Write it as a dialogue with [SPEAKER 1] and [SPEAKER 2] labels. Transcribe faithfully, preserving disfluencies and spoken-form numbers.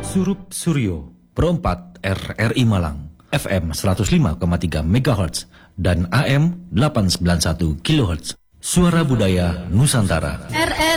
[SPEAKER 1] Surup Suryo, Perempat R R I Malang, F M seratus lima koma tiga megahertz dan A M delapan ratus sembilan puluh satu kilohertz. Suara Budaya Nusantara.
[SPEAKER 2] R